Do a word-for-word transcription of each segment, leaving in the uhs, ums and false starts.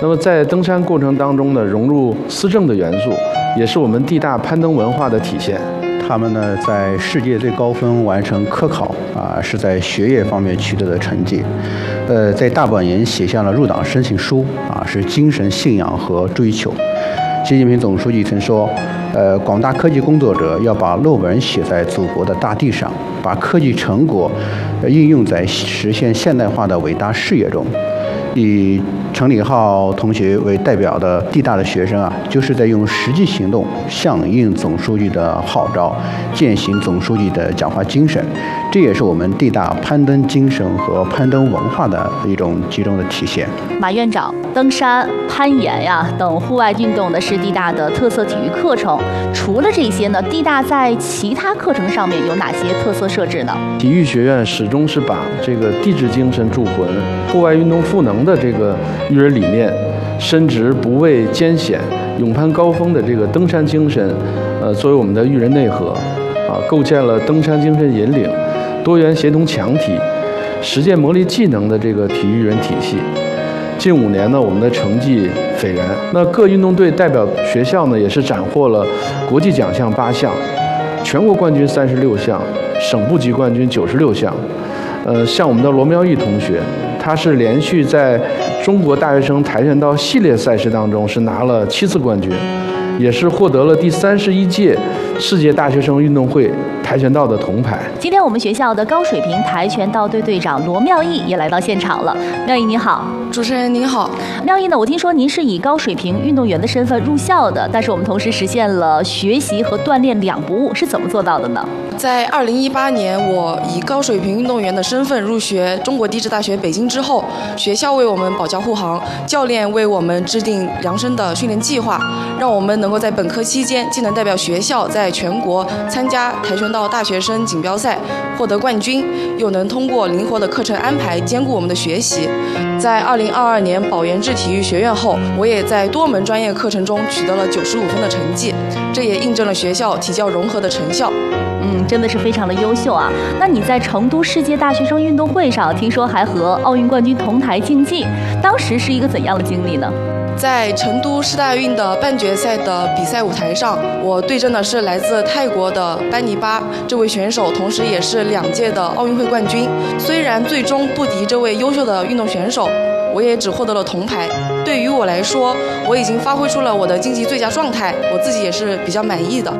那么在登山过程当中呢，融入思政的元素，也是我们地大攀登文化的体现。 他们呢，在世界最高分完成科考啊，是在学业方面取得的成绩。呃，在大本营写下了入党申请书啊，是精神信仰和追求。习近平总书记曾说，呃，广大科技工作者要把论文写在祖国的大地上，把科技成果应用在实现现代化的伟大事业中。以陈礼浩同学为代表的地大的学生啊，就是在用实际行动响应总书记的号召，践行总书记的讲话精神。这也是我们地大攀登精神和攀登文化的一种集中的体现。 马院长，登山、攀岩呀等户外运动呢是地大的特色体育课程。除了这些呢，地大在其他课程上面有哪些特色设置呢？ 体育学院始终是把这个地质精神铸魂、户外运动赋能的这个育人理念，深植不畏艰险、勇攀高峰的这个登山精神，呃，作为我们的育人内核，啊，构建了登山精神引领、多元协同强体、实践磨砺技能的这个体育育人体系。近五年呢，我们的成绩斐然。那各运动队代表学校呢，也是斩获了国际奖项八项，全国冠军三十六项，省部级冠军九十六项。呃，像我们的罗苗毅同学，他是连续在中国大学生跆拳道系列赛事当中是拿了七次冠军，也是获得了第三十一届世界大学生运动会跆拳道的铜牌。 今天我们学校的高水平跆拳道队队长罗妙毅也来到现场了。妙毅你好。 主持人您好。 妙毅呢，我听说您是以高水平运动员的身份入校的，但是我们同时实现了学习和锻炼两不误，是怎么做到的呢？ 在二零一八年，我以高水平运动员的身份入学中国地质大学北京之后，学校为我们保驾护航，教练为我们制定量身的训练计划，让我们能够在本科期间既能代表学校在全国参加跆拳道大学生锦标赛获得冠军，又能通过灵活的课程安排兼顾我们的学习。在二零二二年保研至体育学院后，我也在多门专业课程中取得了九十五分的成绩，这也印证了学校体教融合的成效。 嗯，真的是非常的优秀啊！那你在成都世界大学生运动会上，听说还和奥运冠军同台竞技，当时是一个怎样的经历呢？ 在成都世大运的半决赛的比赛舞台上，我对阵的是来自泰国的班尼巴这位选手，同时也是两届的奥运会冠军。虽然最终不敌这位优秀的运动选手，我也只获得了铜牌。对于我来说，我已经发挥出了我的竞技最佳状态，我自己也是比较满意的。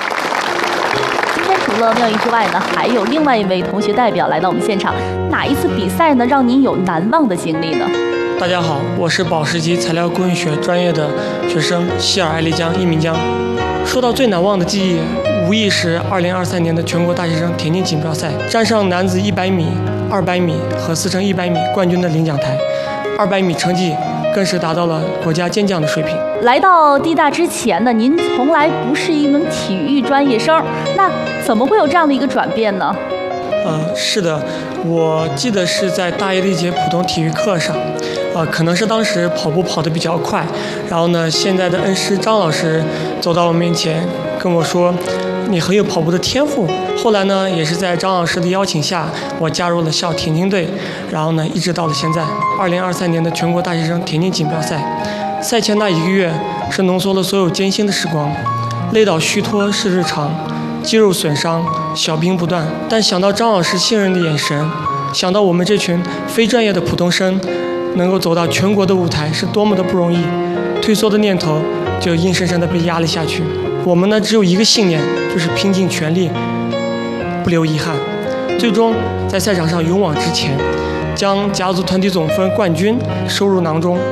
除了妙毅之外呢，还有另外一位同学代表来到我们现场。哪一次比赛呢，让您有难忘的经历呢？ 大家好，我是宝石级材料工艺学专业的学生希尔艾丽江一鸣江。说到最难忘的记忆，无疑是二零二三年的全国大学生田径锦标赛，站上男子一百米、二百米和四乘一百米冠军的领奖台，二百米成绩更是达到了国家健将的水平。 来到地大之前呢，您从来不是一名体育专业生，那怎么会有这样的一个转变呢？ 呃，是的，我记得是在大一的一节普通体育课上，呃，可能是当时跑步跑得比较快，然后呢，现在的恩师张老师走到我面前跟我说，你很有跑步的天赋。后来呢，也是在张老师的邀请下，我加入了校田径队，然后呢，一直到了现在。二零二三年的全国大学生田径锦标赛，赛前那一个月是浓缩了所有艰辛的时光，累倒虚脱是日常，肌肉损伤，小病不断。但想到张老师信任的眼神，想到我们这群非专业的普通生能够走到全国的舞台是多么的不容易，退缩的念头就硬生生的被压了下去。我们呢只有一个信念，就是拼尽全力，不留遗憾，最终在赛场上勇往直前，将甲组团体总分冠军收入囊中。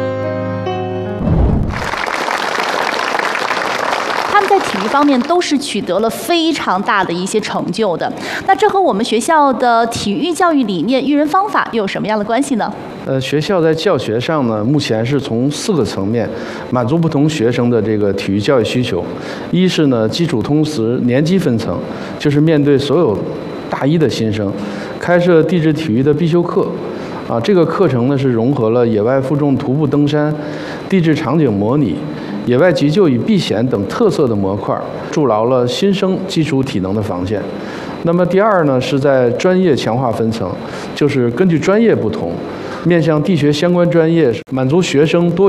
在体育方面都是取得了非常大的一些成就的。那这和我们学校的体育教育理念、育人方法又有什么样的关系呢？ 呃，学校在教学上呢，目前是从四个层面满足不同学生的这个体育教育需求。一是呢，基础通识年级分层，就是面对所有大一的新生，开设地质体育的必修课。啊，这个课程呢是融合了野外负重徒步登山、地质场景模拟、野外急救与避险等特色的模块，筑牢了新生基础体能的防线。那么第二呢，是在专业强化分层，就是根据专业不同，面向地学相关专业，满足学生多